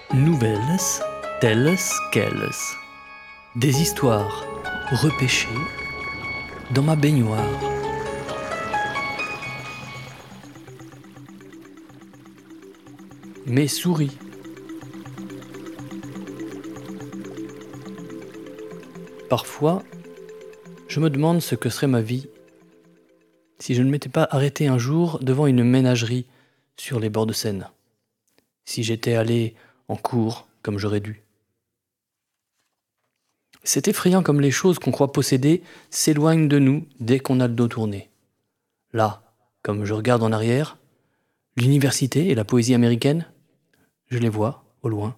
Nouvelles, telles quelles. Des histoires repêchées dans ma baignoire. Mes souris. Parfois, je me demande ce que serait ma vie si je ne m'étais pas arrêté un jour devant une ménagerie sur les bords de Seine. Si j'étais allé en cours comme j'aurais dû. C'est effrayant comme les choses qu'on croit posséder s'éloignent de nous dès qu'on a le dos tourné. Là, comme je regarde en arrière, l'université et la poésie américaine, je les vois au loin.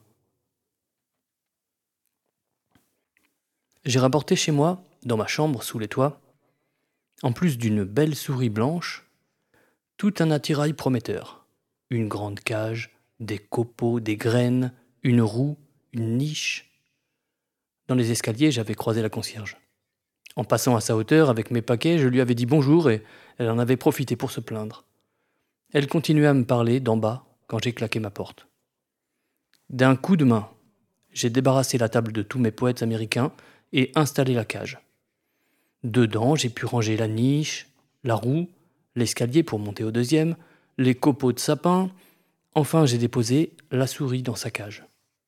J'ai rapporté chez moi, dans ma chambre sous les toits, en plus d'une belle souris blanche, tout un attirail prometteur. Une grande cage, des copeaux, des graines, une roue, une niche. Dans les escaliers, j'avais croisé la concierge. En passant à sa hauteur avec mes paquets, je lui avais dit bonjour et elle en avait profité pour se plaindre. Elle continuait à me parler d'en bas quand j'ai claqué ma porte. D'un coup de main, j'ai débarrassé la table de tous mes poètes américains et installé la cage. Dedans, j'ai pu ranger la niche, la roue, l'escalier pour monter au deuxième, les copeaux de sapin. Enfin, j'ai déposé la souris dans sa cage.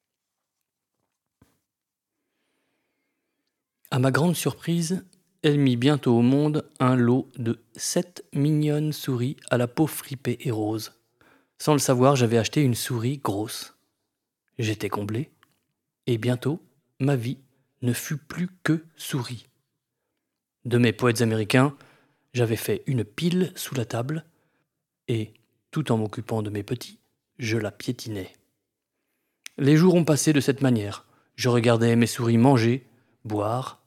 À ma grande surprise, elle mit bientôt au monde un lot de 7 mignonnes souris à la peau fripée et rose. Sans le savoir, j'avais acheté une souris grosse. J'étais comblé, et bientôt, ma vie ne fut plus que souris. De mes poètes américains, j'avais fait une pile sous la table, et, tout en m'occupant de mes petits, je la piétinais. Les jours ont passé de cette manière. Je regardais mes souris manger, boire,